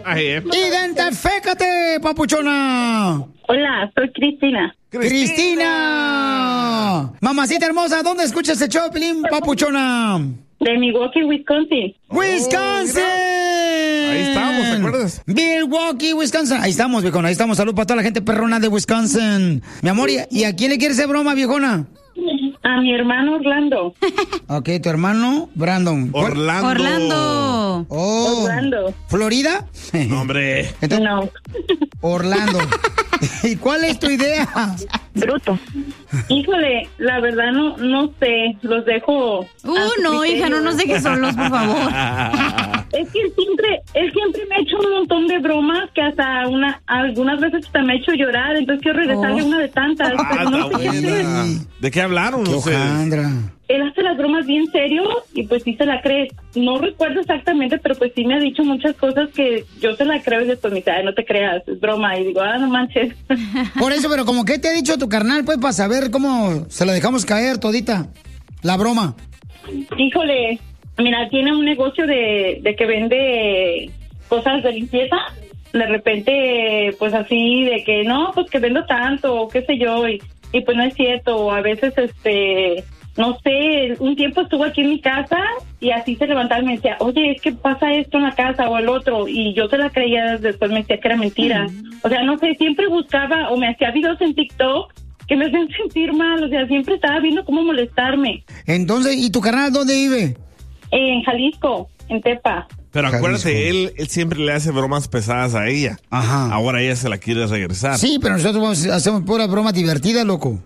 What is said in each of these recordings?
Identifícate, papuchona. Hola, soy Cristina. ¡Cristina! Mamacita hermosa, ¿dónde escuchas el show, Pelín, papuchona? De Milwaukee, Wisconsin. ¡Wisconsin! Ahí estamos, ¿te acuerdas? Milwaukee, Wisconsin. Ahí estamos, viejona, ahí estamos. Salud para toda la gente perrona de Wisconsin. Mi amor, ¿y a quién le quieres hacer broma, viejona? A mi hermano Orlando. Ok, tu hermano Brandon. Orlando. Oh. Orlando. ¿Florida? No, hombre. Entonces, No. Orlando. ¿Y cuál es tu idea? Bruto. Híjole, la verdad no sé. Los dejo. No, hija, no nos dejes solos, por favor. Es que él siempre me ha hecho un montón de bromas que hasta algunas veces hasta me ha hecho llorar. Entonces quiero regresarle una de tantas. Pero no sé qué hacer. ¿De qué hablaron ustedes? Él hace las bromas bien serio y pues sí se la cree. No recuerdo exactamente, pero pues sí me ha dicho muchas cosas que yo se la creo y después me dice, no te creas, es broma. Y digo, no manches. Por eso, pero como que te ha dicho tu carnal, pues para saber cómo se la dejamos caer todita, la broma. Híjole, mira, tiene un negocio de que vende cosas de limpieza. De repente, pues así, de que no, pues que vendo tanto, o qué sé yo, y pues no es cierto. O a veces, no sé, un tiempo estuvo aquí en mi casa y así se levantaba y me decía, oye, es que pasa esto en la casa o el otro, y yo se la creía, después me decía que era mentira. O sea, no sé, siempre buscaba o me hacía videos en TikTok que me hacían sentir mal, o sea, siempre estaba viendo cómo molestarme. Entonces, ¿y tu carnal dónde vive? En Jalisco, en Tepa. Pero acuérdate, él siempre le hace bromas pesadas a ella. Ajá. Ahora ella se la quiere regresar. Sí, pero nosotros hacemos pura broma divertida, loco.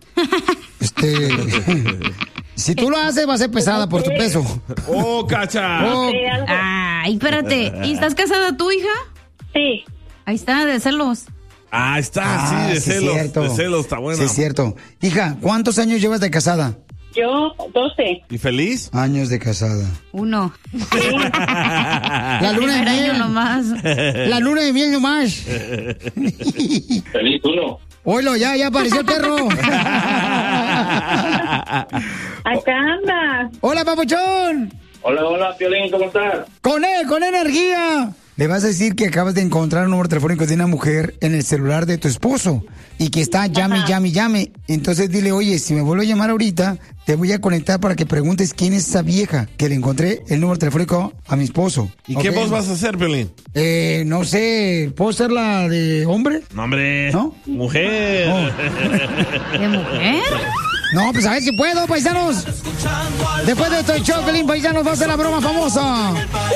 Si tú lo haces, va a ser pesada por tu peso. ¡Oh, Cacha! Ay, espérate. ¿Y estás casada tú, hija? Sí. Ahí está, de celos. Ah, está, sí, de celos. Cierto. De celos, está bueno. Sí, es cierto. Hija, ¿cuántos años llevas de casada? Yo, 12. ¿Y feliz? Años de casada. 1. La luna de miel nomás. La luna de miel nomás. Feliz 1. Oilo, ya apareció el perro. Acá anda. Hola, papuchón. Hola, Piolín, ¿cómo estás? Con energía. Le vas a decir que acabas de encontrar un número telefónico de una mujer en el celular de tu esposo y que está llame. Entonces dile, oye, si me vuelvo a llamar ahorita, te voy a conectar para que preguntes quién es esa vieja que le encontré el número telefónico a mi esposo. ¿Y qué voz vas a hacer, Piolín? No sé, ¿puedo ser la de hombre? No, hombre. ¿No? Mujer. ¿De mujer? No, pues a ver si puedo, paisanos. Después de este show, Pelín, paisanos, va a ser la broma famosa.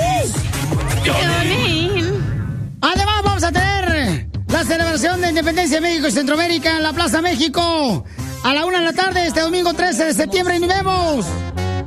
Además, vamos a tener la celebración de Independencia de México y Centroamérica en la Plaza México a la 1 de la tarde este domingo 13 de septiembre y nos vemos.